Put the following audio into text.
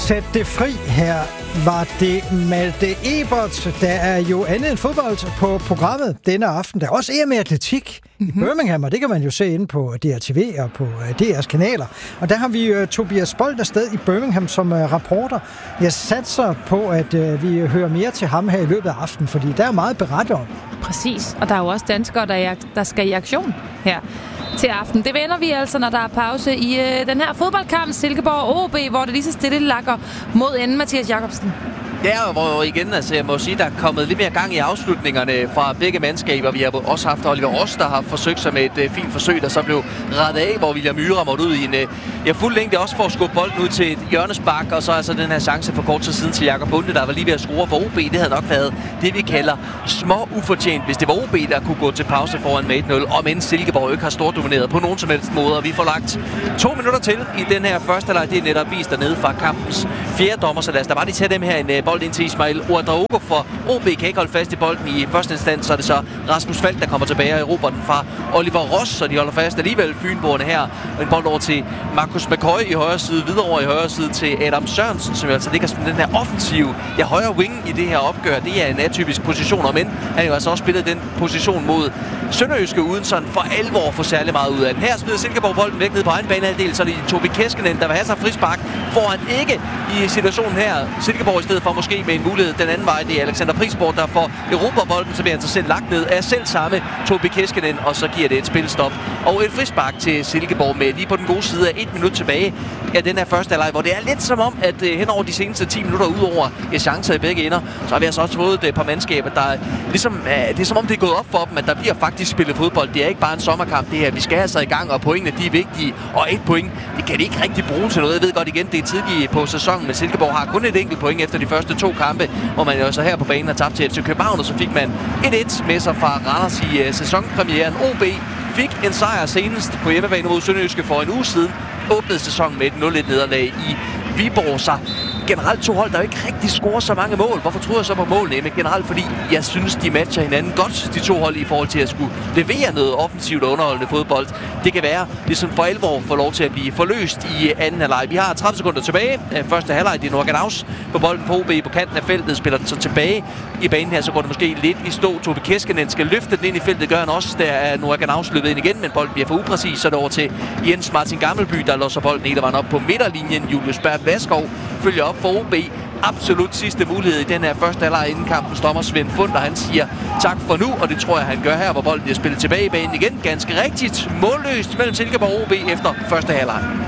Sæt det fri. Her var det Malte Ebert. Der er jo andet end fodbold på programmet denne aften. Der er også EM i atletik i Birmingham, og det kan man jo se inde på DRTV og på DR's kanaler. Og der har vi Tobias Bold afsted i Birmingham som rapporter. Jeg satser på, at vi hører mere til ham her i løbet af aftenen, fordi der er meget berettet om. Præcis, og der er jo også danskere, der skal i aktion her til aften. Det vender vi altså, når der er pause i den her fodboldkamp Silkeborg-OB, hvor det lige så stille lakker mod enden. Mathias Jacobsen. Ja, hvor igen, altså jeg må sige, der er kommet lidt mere gang i afslutningerne fra begge mandskaber. Vi har også haft Oliver Ross, der har forsøgt sig med et fint forsøg, der så blev rettet af, hvor William Myhre måtte ud i en fuld længde også for at skubbe bolden ud til et hjørnespark, og så altså den her chance for kort tid siden til Jakob Bunde, der var lige ved at score for OB. Det havde nok været det, vi kalder små ufortjent, hvis det var OB, der kunne gå til pause foran med 1-0, og mens Silkeborg ikke har stordomineret på nogen som helst måde. Vi får lagt 2 minutter til i den her første halvleg. Det er netop vist dernede fra kampens fjerde dommer, så lad os da bare lige tage dem her en bold ind til Ismail Ouedraogo, for OB kan ikke holde fast i bolden i første instans, så er det så Rasmus Falk, der kommer tilbage og erobrer den fra Oliver Ross, så de holder fast alligevel fynboerne her. En bold over til Markus McCoy i højre side, videre over i højre side til Adam Sørensen, som altså ligger som den her offensive højre wing i det her opgør. Det er en atypisk position, men han har jo altså også spillet den position mod Sønderjyske uden sådan for alvor for særlig meget ud af den. Her smider Silkeborg bolden væk ned på egen banehalvdel, så er det Tobi Keskinen, der vil have sig frispark, får han ikke i situationen her. Silkeborg i stedet for måske med en mulighed den anden vej. Det er Alexander Prisborg, der får Europa-bolden, så bliver han så selv lagt ned af selv samme Tobi Keskinen, og så giver det et spilstop. Og et frispark til Silkeborg med lige på den gode side af 1 minut tilbage af den her første halvleg, hvor det er lidt som om, at hen over de seneste 10 minutter udover chancer i begge ender, så har vi altså også fået et par mandskaber, der ligesom, det er som om det er gået op for dem, at der bliver faktisk spillet fodbold. Det er ikke bare en sommerkamp, det her. Vi skal altså i gang, og pointene, de er vigtige. Og 1 point, det kan de ikke rigtig bruge til noget. Jeg ved godt igen, det er tidligt på sæsonen, men Silkeborg har kun et enkelt point efter de første 2 kampe, hvor man jo så her på banen har tabt til FC København, og så fik man 1-1 med sig fra Randers i sæsonpremieren. OB fik en sejr senest på hjemmebane mod Sønderjyske for en uge siden. Åbnede sæsonen med et 0-1 nederlag i Viborg, så generelt 2 hold, der jo ikke rigtig scorer så mange mål. Hvorfor tror jeg så på målene? Men generelt fordi jeg synes, de matcher hinanden godt, de 2 hold, i forhold til at skulle levere noget offensivt og underholdende fodbold. Det kan være, ligesom for alvor får lov til at blive forløst i anden halvleg. Vi har 30 sekunder tilbage. Første halvleg, det er Noah Ganaus på bolden på OB på kanten af feltet, spiller den så tilbage i banen her, så går det måske lidt i stå. Tobi Keskinen skal løfte den ind i feltet, gør han også. Der er Noah Ganaus løbet ind igen, men bolden bliver for upræcis, så er det over til Jens Martin Gammelby, der låser bolden hele vejen op på midterlinjen. Julius Berg Vaskov følger op for OB. Absolut sidste mulighed i den her første halvleg inden kampens dommer Svend Funder. Han siger tak for nu, og det tror jeg, han gør her, hvor bolden bliver spillet tilbage i banen igen. Ganske rigtigt målløst mellem Silkeborg og OB efter første halvleg.